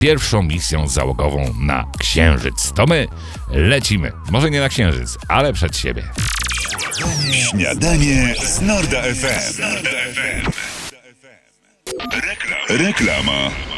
pierwszą misją załogową na Księżyc. To my lecimy. Może nie na Księżyc, ale przed siebie. Śniadanie z Norda FM. Reklama.